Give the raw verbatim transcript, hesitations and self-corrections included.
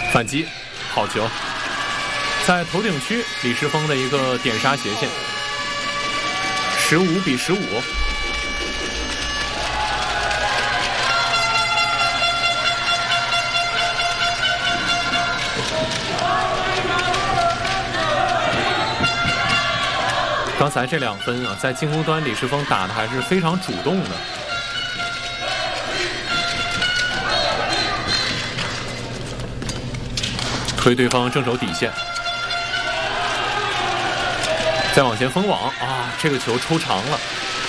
反击，好球，在头顶区，李世峰的一个点杀斜线，十五比十五。刚才这两分啊，在进攻端李世峰打的还是非常主动的。推对方正手底线，再往前封网啊，这个球抽长了。